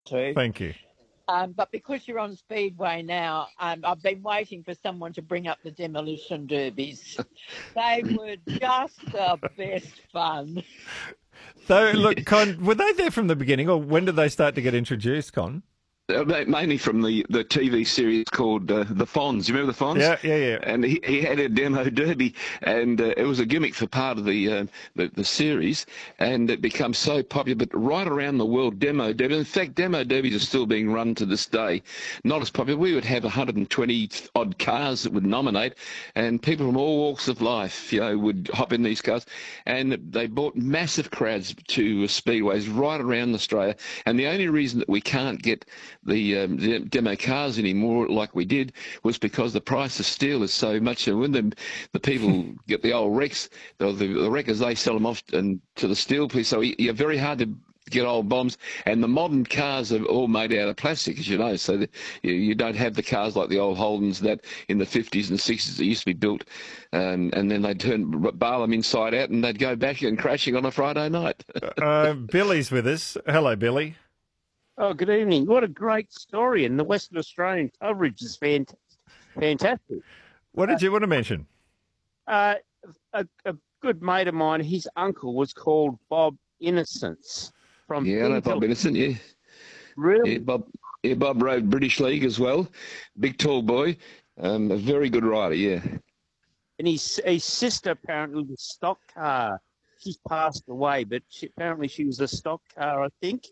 to. Thank you. But because you're on Speedway now, I've been waiting for someone to bring up the demolition derbies. They were just the best fun. So, look, Con, were they there from the beginning, or when did they start to get introduced, Con? Mainly from the TV series called The Fonz. You remember The Fonz? Yeah. And he had a demo derby, and it was a gimmick for part of the series, and it became so popular. But right around the world, demo derby. In fact, demo derbies are still being run to this day. Not as popular. We would have 120 odd cars that would nominate, and people from all walks of life, would hop in these cars, and they brought massive crowds to speedways right around Australia. And the only reason that we can't get the demo cars anymore like we did was because the price of steel is so much. And when the people get the old wrecks, the wreckers, they sell them off to the steel police. So you're very hard to get old bombs. And the modern cars are all made out of plastic, as you know. So that you don't have the cars like the old Holdens that in the 50s and 60s that used to be built. And then they'd bar them inside out and they'd go back and crashing on a Friday night. Billy's with us. Hello, Billy. Oh, good evening. What a great story. And the Western Australian coverage is fantastic. What did you want to mention? A good mate of mine, his uncle was called Bob Innocence. I know Bob Innocent, yeah. Really? Yeah, Bob rode British League as well. Big, tall boy. A very good rider, yeah. And his sister apparently was a stock car. She's passed away, but apparently she was a stock car, I think.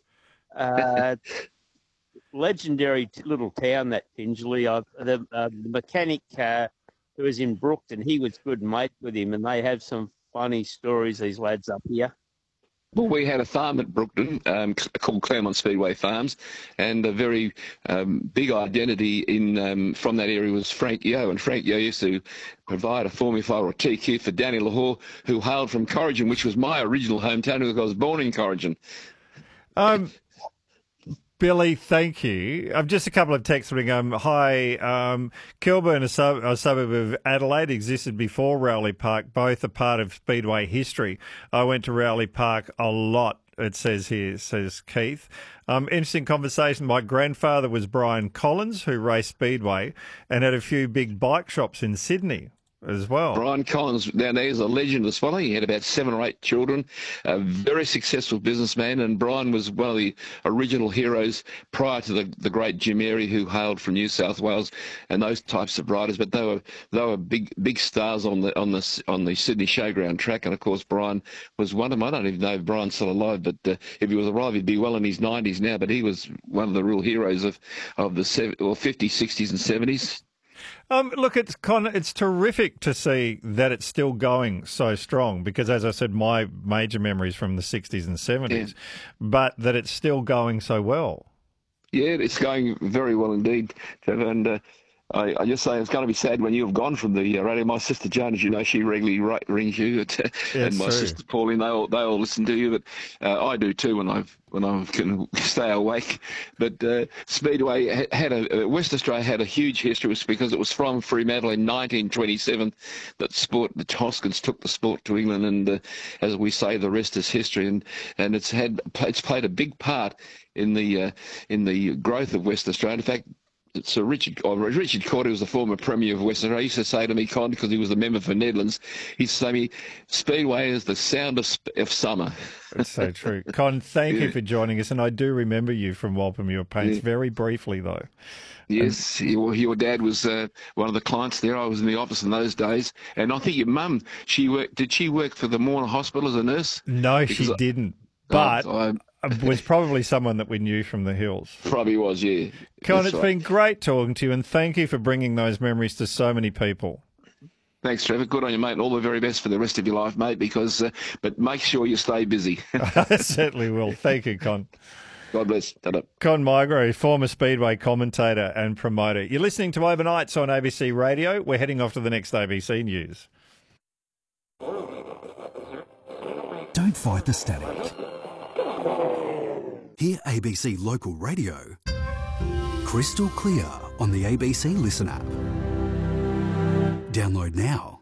Legendary little town, that Finchley. The mechanic who was in Brookton, he was good mate with him, and they have some funny stories, these lads up here. Well, we had a farm at Brookton called Claremont Speedway Farms, and a very big identity from that area was Frank Yo, and Frank Yo used to provide a Formula 5 or a TQ for Danny Lahore, who hailed from Corrigan, which was my original hometown because I was born in Corrigan. Billy, thank you. Just a couple of texts. Hi, Kilburn, a suburb of Adelaide, existed before Rowley Park, both a part of Speedway history. I went to Rowley Park a lot, it says here, says Keith. Interesting conversation. My grandfather was Brian Collins, who raced Speedway and had a few big bike shops in Sydney as well. Brian Collins down there is a legend as well. He had about 7 or 8 children, a very successful businessman, and Brian was one of the original heroes prior to the great Jim Airy, who hailed from New South Wales, and those types of riders. But they were big stars on the Sydney Showground track, and of course Brian was one of them. I don't even know if Brian's still alive, but if he was alive, he'd be well in his 90s now. But he was one of the real heroes of the 50s, 60s, and 70s. Look, it's terrific to see that it's still going so strong because, as I said, my major memories from the 60s and 70s, but that it's still going so well. Yeah, it's going very well indeed, Trevor, and I just say it's going to be sad when you've gone from the radio. My sister Joan, as you know, she regularly rings you, and my sister Pauline, they all listen to you. But I do too when I can stay awake. But Speedway West Australia had a huge history. It was because it was from Fremantle in 1927 that the Hoskins took the sport to England, and as we say, the rest is history. And it's played a big part in the growth of West Australia. In fact, so Richard Cordy was the former Premier of Western Australia. He used to say to me, Con, because he was the member for Nedlands, he used to say to me, Speedway is the sound of summer. That's so true. Con, thank you for joining us, and I do remember you from Walpamure Paints very briefly, though. Yes, your dad was one of the clients there. I was in the office in those days, and I think your mum, did she work for the Mourne Hospital as a nurse? No, she didn't, but was probably someone that we knew from the hills. Probably was, yeah. Con, it's been great talking to you, and thank you for bringing those memories to so many people. Thanks, Trevor. Good on you, mate. All the very best for the rest of your life, mate, but make sure you stay busy. I certainly will. Thank you, Con. God bless. Ta-da. Con Migro, former Speedway commentator and promoter. You're listening to Overnights on ABC Radio. We're heading off to the next ABC News. Don't fight the static. Hear ABC Local Radio crystal clear on the ABC Listen app. Download now.